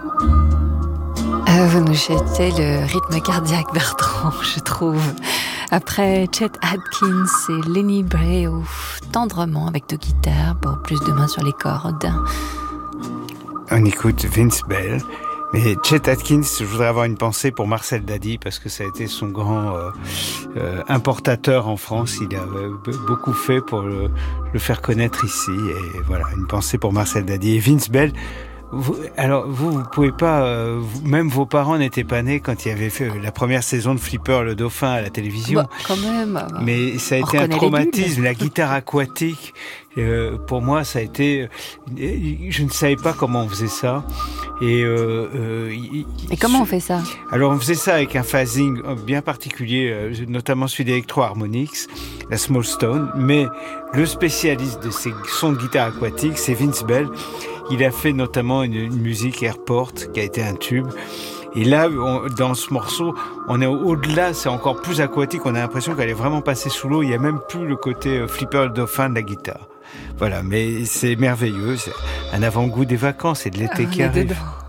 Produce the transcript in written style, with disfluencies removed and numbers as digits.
Vous nous jetez le rythme cardiaque, Bertrand, je trouve. Après Chet Atkins et Lenny Breau, tendrement avec deux guitares pour plus de mains sur les cordes. On écoute Vince Bell. Mais Chet Atkins, je voudrais avoir une pensée pour Marcel Dady parce que ça a été son grand importateur en France. Il a beaucoup fait pour le faire connaître ici. Et voilà, une pensée pour Marcel Dady. Et Vince Bell, vous pouvez pas, même vos parents n'étaient pas nés quand il y avait fait la première saison de Flipper le Dauphin à la télévision. Bah, quand même. Mais ça a été un traumatisme. La guitare aquatique, pour moi, ça a été. Je ne savais pas comment on faisait ça. Et comment on fait ça ? Alors on faisait ça avec un phasing bien particulier, notamment celui d'Electro Harmonix, la Small Stone. Mais le spécialiste de ces sons de guitare aquatique, c'est Vince Bell. Il a fait notamment une musique Airport qui a été un tube. Et là, dans ce morceau, on est au-delà, c'est encore plus aquatique. On a l'impression qu'elle est vraiment passée sous l'eau. Il n'y a même plus le côté Flipper le Dauphin de la guitare. Voilà, mais c'est merveilleux. C'est un avant-goût des vacances et de l'été qui arrive. Dedans.